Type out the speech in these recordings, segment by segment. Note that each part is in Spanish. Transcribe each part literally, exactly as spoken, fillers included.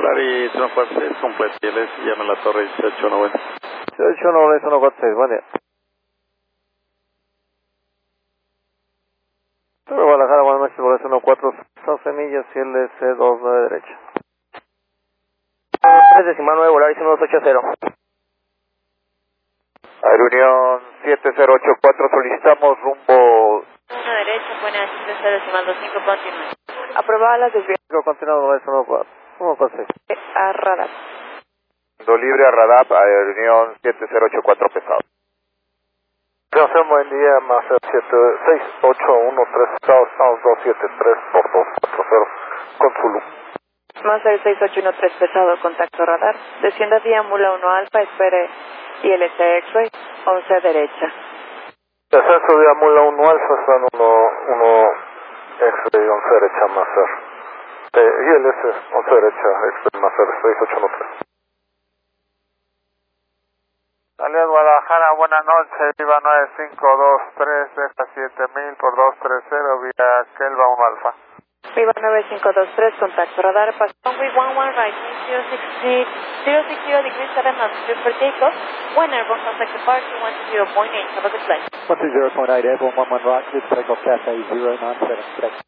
Volaris uno cuatro seis, completo, y les llama la torre dieciocho noventa. dieciocho noventa, uno cuatro seis, buen día. Torre Guadalajara, buenas noches, Volaris uno cuatro seis, once millas, y L C dos nueve derecha. tres decimal nueve, Volaris uno dos ocho cero. Aeronión siete cero ocho cuatro, solicitamos rumbo... uno derecha, buenas, siete cero decimal dos cinco, continúe. Aprobada la desviación. Continuamos, Volaris uno cuatro seis. A radar. Do libre a Radap, Aeronión siete cero ocho cuatro pesado. Gracias, buen día, más siete seis ocho uno tres, estamos dos siete tres por dos cuatro cero, con Zulu. Más seis seis ocho uno tres pesado, contacto radar. Descienda vía Mula uno Alfa, espere I L C X-Ray, once derecha. Descenso vía Mula uno Alfa, están uno X-Ray, once derecha, más ser. I L C, once derecha, X-Ray, más ser, seis ocho uno tres. Alias Guadalajara, buenas noches, Viva nueve cinco dos tres, deja siete mil por dos tres cero, vía Kelva uno Alfa. Viva nueve cinco dos tres, contacto radar, pass runway one one right, zero six zero six zero degrees seven altitude for takeoff, one airborne contact departure one two zero point eight, have a good flight. one two zero point eight, airborne one one right, good takeoff Cafe zero nine seven, correct.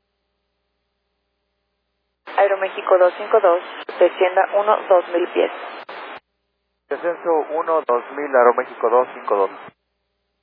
Aeroméxico dos cinco dos, descienda uno dos mil pies. Descenso uno dos mil, Aeroméxico dos cinco dos.